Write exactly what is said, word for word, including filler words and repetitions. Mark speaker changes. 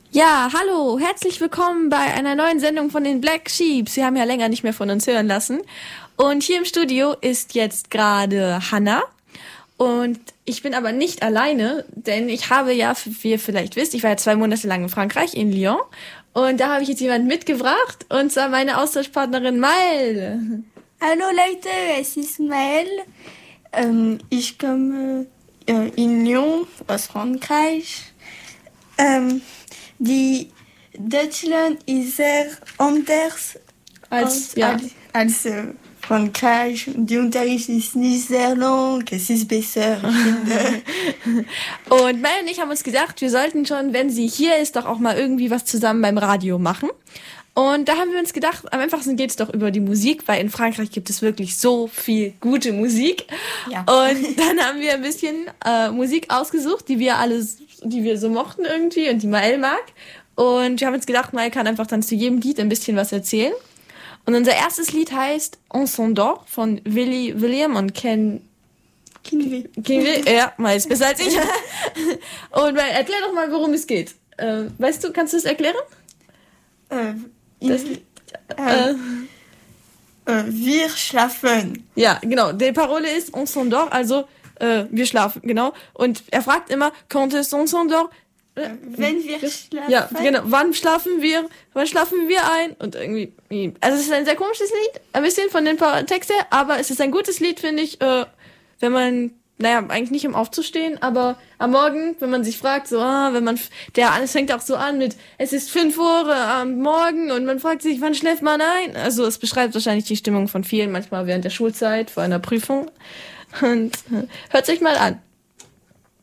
Speaker 1: Ja, hallo, herzlich willkommen bei einer neuen Sendung von den Black Sheep. Sie haben ja länger nicht mehr von uns hören lassen. Und hier im Studio ist jetzt gerade Hannah. Und ich bin aber nicht alleine, denn ich habe ja, wie ihr vielleicht wisst, ich war ja zwei Monate lang in Frankreich, in Lyon. Und da habe ich jetzt jemanden mitgebracht, und zwar meine Austauschpartnerin Maëlle.
Speaker 2: Hallo Leute, es ist Maëlle. Ähm, ich komme äh, in Lyon aus Frankreich. Ähm, die Deutschland ist sehr anders
Speaker 1: Als,
Speaker 2: als,
Speaker 1: ja.
Speaker 2: als, als äh, Frankreich. Die Unterricht ist nicht sehr lang, es ist besser, ich finde.
Speaker 1: Und Mel und ich haben uns gedacht, wir sollten schon, wenn sie hier ist, doch auch mal irgendwie was zusammen beim Radio machen. Und da haben wir uns gedacht, am einfachsten geht's doch über die Musik, weil in Frankreich gibt es wirklich so viel gute Musik.
Speaker 2: Ja.
Speaker 1: Und dann haben wir ein bisschen äh, Musik ausgesucht, die wir alles, die wir so mochten irgendwie und die Maëlle mag. Und wir haben uns gedacht, Maëlle kann einfach dann zu jedem Lied ein bisschen was erzählen. Und unser erstes Lied heißt On s'endort von Willy William und Ken
Speaker 2: Kinvey.
Speaker 1: Kinvey. Ja, Maëlle ist besser als ich. Und Maëlle, erklär doch mal, worum es geht. Äh, weißt du, kannst du es erklären?
Speaker 2: Äh,
Speaker 1: Das,
Speaker 2: in,
Speaker 1: äh,
Speaker 2: äh, wir schlafen.
Speaker 1: ja, genau. Die Parole ist On s'endort, also äh, wir schlafen, genau. Und er fragt immer, quand est-ce on s'endort?
Speaker 2: Äh, wenn wir schlafen.
Speaker 1: Ja, genau. Wann schlafen wir? Wann schlafen wir ein? Und irgendwie, also es ist ein sehr komisches Lied, ein bisschen von den paar Texte, aber es ist ein gutes Lied, finde ich, äh, wenn man, naja, eigentlich nicht um aufzustehen, aber am Morgen, wenn man sich fragt, so, ah, wenn man, der, es fängt auch so an mit, es ist fünf Uhr am Morgen und man fragt sich, wann schläft man ein? Also es beschreibt wahrscheinlich die Stimmung von vielen, manchmal während der Schulzeit, vor einer Prüfung. Und äh, hört sich mal an.